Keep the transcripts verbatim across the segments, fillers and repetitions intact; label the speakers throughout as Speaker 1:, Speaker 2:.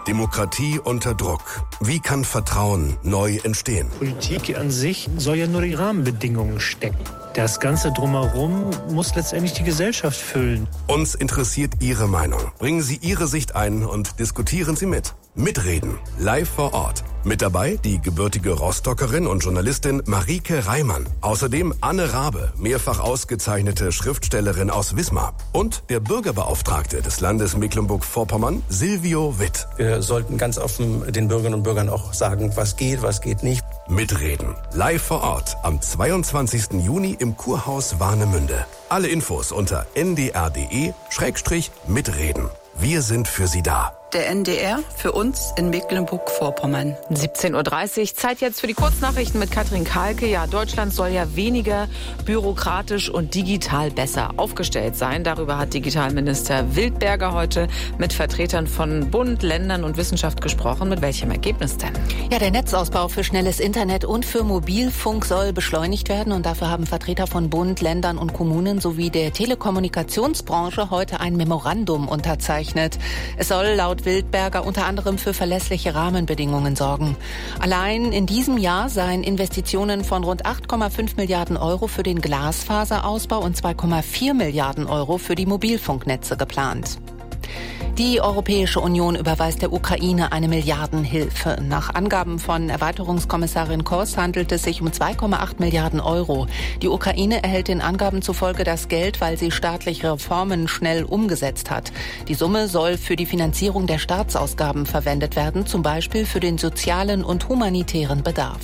Speaker 1: Demokratie unter Druck. Wie kann Vertrauen neu entstehen?
Speaker 2: Politik an sich soll ja nur die Rahmenbedingungen stecken. Das Ganze drumherum muss letztendlich die Gesellschaft füllen.
Speaker 1: Uns interessiert Ihre Meinung. Bringen Sie Ihre Sicht ein und diskutieren Sie mit. Mitreden. Live vor Ort. Mit dabei die gebürtige Rostockerin und Journalistin Marieke Reimann. Außerdem Anne Rabe, mehrfach ausgezeichnete Schriftstellerin aus Wismar. Und der Bürgerbeauftragte des Landes Mecklenburg-Vorpommern, Silvio Witt.
Speaker 3: Wir sollten ganz offen den Bürgerinnen und Bürgern auch sagen, was geht, was geht nicht.
Speaker 1: Mitreden. Live vor Ort am zweiundzwanzigsten Juni im Kurhaus Warnemünde. Alle Infos unter n d r punkt d e Schrägstrich mitreden. Wir sind für Sie da.
Speaker 4: Der N D R für uns in Mecklenburg-Vorpommern.
Speaker 5: siebzehn Uhr dreißig, Zeit jetzt für die Kurznachrichten mit Katrin Kalke. Ja, Deutschland soll ja weniger bürokratisch und digital besser aufgestellt sein. Darüber hat Digitalminister Wildberger heute mit Vertretern von Bund, Ländern und Wissenschaft gesprochen. Mit welchem Ergebnis denn?
Speaker 6: Ja, der Netzausbau für schnelles Internet und für Mobilfunk soll beschleunigt werden. Und dafür haben Vertreter von Bund, Ländern und Kommunen sowie der Telekommunikationsbranche heute ein Memorandum unterzeichnet. Es soll laut Wildberger unter anderem für verlässliche Rahmenbedingungen sorgen. Allein in diesem Jahr seien Investitionen von rund acht Komma fünf Milliarden Euro für den Glasfaserausbau und zwei Komma vier Milliarden Euro für die Mobilfunknetze geplant. Die Europäische Union überweist der Ukraine eine Milliardenhilfe. Nach Angaben von Erweiterungskommissarin Kroes handelt es sich um zwei Komma acht Milliarden Euro. Die Ukraine erhält den Angaben zufolge das Geld, weil sie staatliche Reformen schnell umgesetzt hat. Die Summe soll für die Finanzierung der Staatsausgaben verwendet werden, zum Beispiel für den sozialen und humanitären Bedarf.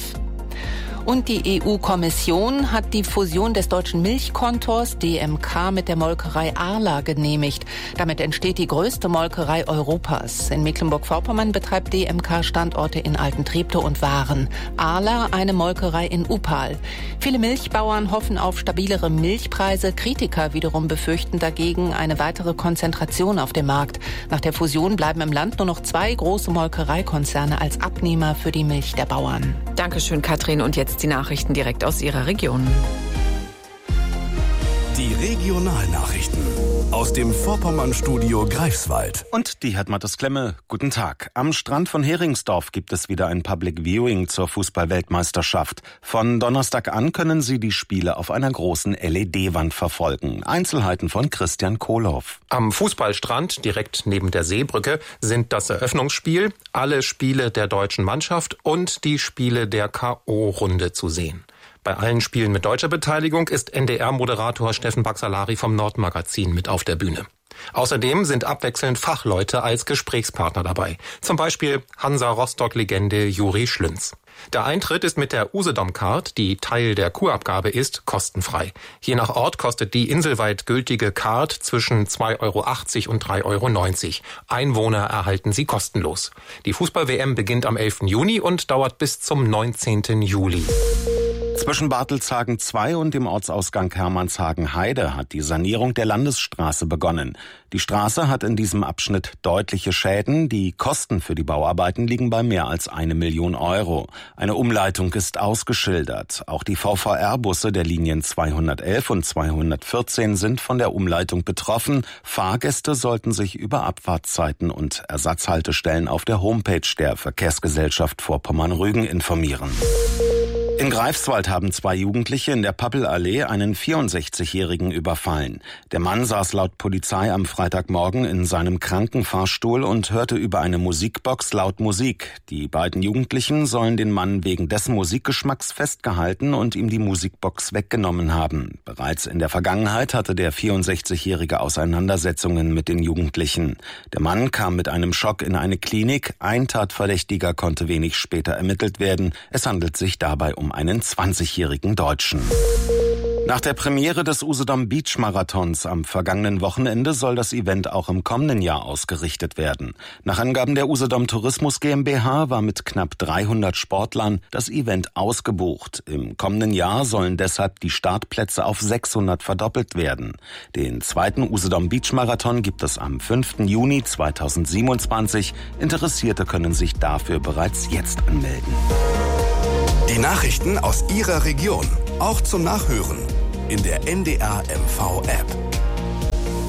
Speaker 6: Und die E U-Kommission hat die Fusion des deutschen Milchkontors D M K mit der Molkerei Arla genehmigt. Damit entsteht die größte Molkerei Europas. In Mecklenburg-Vorpommern betreibt D M K Standorte in Altentreptow und Waren. Arla eine Molkerei in Upal. Viele Milchbauern hoffen auf stabilere Milchpreise. Kritiker wiederum befürchten dagegen eine weitere Konzentration auf dem Markt. Nach der Fusion bleiben im Land nur noch zwei große Molkereikonzerne als Abnehmer für die Milch der Bauern.
Speaker 5: Dankeschön, Katrin. Und jetzt die Nachrichten direkt aus Ihrer Region.
Speaker 1: Die Regionalnachrichten aus dem Vorpommern-Studio Greifswald.
Speaker 7: Und die hat Mathis Klemme. Guten Tag. Am Strand von Heringsdorf gibt es wieder ein Public Viewing zur Fußball-Weltmeisterschaft. Von Donnerstag an können Sie die Spiele auf einer großen L E D-Wand verfolgen. Einzelheiten von Christian Kohlhoff.
Speaker 8: Am Fußballstrand direkt neben der Seebrücke sind das Eröffnungsspiel, alle Spiele der deutschen Mannschaft und die Spiele der K O-Runde zu sehen. Bei allen Spielen mit deutscher Beteiligung ist N D R-Moderator Steffen Baxalari vom Nordmagazin mit auf der Bühne. Außerdem sind abwechselnd Fachleute als Gesprächspartner dabei. Zum Beispiel Hansa-Rostock-Legende Juri Schlünz. Der Eintritt ist mit der Usedom-Card, die Teil der Kurabgabe ist, kostenfrei. Je nach Ort kostet die inselweit gültige Card zwischen zwei Euro achtzig und drei Euro neunzig. Einwohner erhalten sie kostenlos. Die Fußball-W M beginnt am elften Juni und dauert bis zum neunzehnten Juli.
Speaker 7: Zwischen Bartelshagen zwei und dem Ortsausgang Hermannshagen-Heide hat die Sanierung der Landesstraße begonnen. Die Straße hat in diesem Abschnitt deutliche Schäden. Die Kosten für die Bauarbeiten liegen bei mehr als eine Million Euro. Eine Umleitung ist ausgeschildert. Auch die V V R-Busse der Linien zweihundertelf und zweihundertvierzehn sind von der Umleitung betroffen. Fahrgäste sollten sich über Abfahrtszeiten und Ersatzhaltestellen auf der Homepage der Verkehrsgesellschaft Vorpommern-Rügen informieren. In Greifswald haben zwei Jugendliche in der Pappelallee einen vierundsechzigjährigen überfallen. Der Mann saß laut Polizei am Freitagmorgen in seinem Krankenfahrstuhl und hörte über eine Musikbox laut Musik. Die beiden Jugendlichen sollen den Mann wegen dessen Musikgeschmacks festgehalten und ihm die Musikbox weggenommen haben. Bereits in der Vergangenheit hatte der vierundsechzigjährige Auseinandersetzungen mit den Jugendlichen. Der Mann kam mit einem Schock in eine Klinik. Ein Tatverdächtiger konnte wenig später ermittelt werden. Es handelt sich dabei um einen zwanzigjährigen Deutschen. Nach der Premiere des Usedom Beach Marathons am vergangenen Wochenende soll das Event auch im kommenden Jahr ausgerichtet werden. Nach Angaben der Usedom Tourismus GmbH war mit knapp dreihundert Sportlern das Event ausgebucht. Im kommenden Jahr sollen deshalb die Startplätze auf sechshundert verdoppelt werden. Den zweiten Usedom Beach Marathon gibt es am fünften Juni zweitausendsiebenundzwanzig. Interessierte können sich dafür bereits jetzt anmelden.
Speaker 1: Die Nachrichten aus Ihrer Region, auch zum Nachhören in der N D R M V App.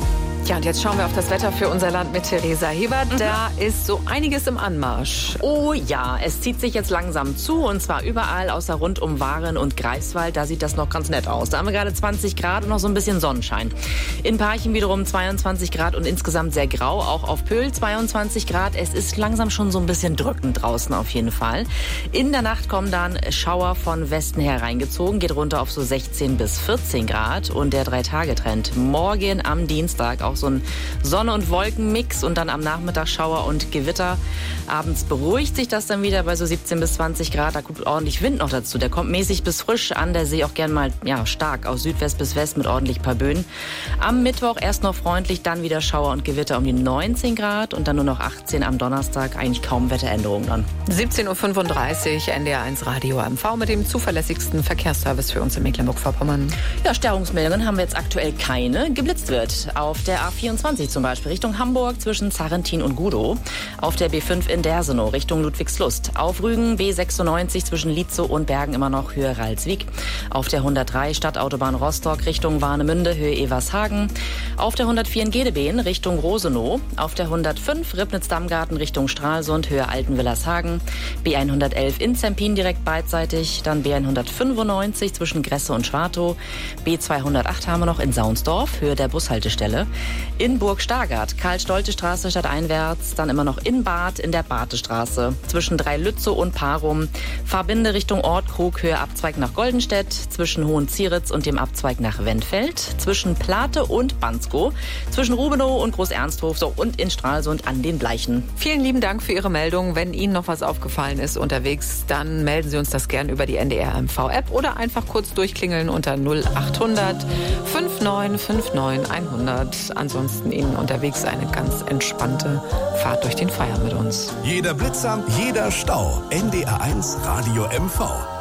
Speaker 5: Ja, und jetzt schauen wir auf das Wetter für unser Land mit Theresa Hebert. Mhm. Da ist so einiges im Anmarsch.
Speaker 9: Oh ja, es zieht sich jetzt langsam zu und zwar überall außer rund um Waren und Greifswald. Da sieht das noch ganz nett aus. Da haben wir gerade zwanzig Grad und noch so ein bisschen Sonnenschein. In Parchim wiederum zweiundzwanzig Grad und insgesamt sehr grau. Auch auf Pöhl zweiundzwanzig Grad. Es ist langsam schon so ein bisschen drückend draußen auf jeden Fall. In der Nacht kommen dann Schauer von Westen her reingezogen. Geht runter auf so sechzehn bis vierzehn Grad. Und der Drei-Tage-Trend morgen am Dienstag auch so ein Sonne- und Wolkenmix und dann am Nachmittag Schauer und Gewitter. Abends beruhigt sich das dann wieder bei so siebzehn bis zwanzig Grad. Da kommt ordentlich Wind noch dazu. Der kommt mäßig bis frisch an. Der See auch gern mal ja, stark aus Südwest bis West mit ordentlich paar Böen. Am Mittwoch erst noch freundlich, dann wieder Schauer und Gewitter um die neunzehn Grad und dann nur noch achtzehn am Donnerstag. Eigentlich kaum Wetteränderungen dann.
Speaker 5: siebzehn Uhr fünfunddreißig, N D R eins Radio M V mit dem zuverlässigsten Verkehrsservice für uns in Mecklenburg-Vorpommern.
Speaker 9: Ja, Störungsmeldungen haben wir jetzt aktuell keine. Geblitzt wird auf der A vierundzwanzig zum Beispiel Richtung Hamburg zwischen Zarrentin und Gudow. Auf der B fünf in Dersenow Richtung Ludwigslust. Auf Rügen B sechsundneunzig zwischen Lietzow und Bergen immer noch Höhe Ralswiek. Auf der hundertdrei Stadtautobahn Rostock Richtung Warnemünde Höhe Evershagen. Auf der hundertvier in Gedebeen Richtung Rosenow. Auf der hundertfünf Ribnitz-Dammgarten Richtung Stralsund Höhe Altenwillershagen. B hundertelf in Zempin direkt beidseitig. Dann B hundertfünfundneunzig zwischen Gresse und Schwartow. B zweihundertacht haben wir noch in Saunsdorf Höhe der Bushaltestelle. In Burg-Stargard, Karl-Stolte-Straße stadteinwärts, dann immer noch in Bad in der Batestraße. Zwischen Dreilützow und Parum. Fahrbinde Richtung Ortkrug, Höhe Abzweig nach Goldenstedt. Zwischen Hohenzieritz und dem Abzweig nach Wendfeld. Zwischen Plate und Banskow. Zwischen Rubenow und Groß-Ernsthof so, und in Stralsund an den Bleichen.
Speaker 5: Vielen lieben Dank für Ihre Meldung. Wenn Ihnen noch was aufgefallen ist unterwegs, dann melden Sie uns das gern über die N D R M V-App oder einfach kurz durchklingeln unter null achthundert neunundfünfzig neunundfünfzig hundert. Ansonsten Ihnen unterwegs eine ganz entspannte Fahrt durch den Feierabend mit uns.
Speaker 1: Jeder Blitzer, jeder Stau. N D R eins Radio M V.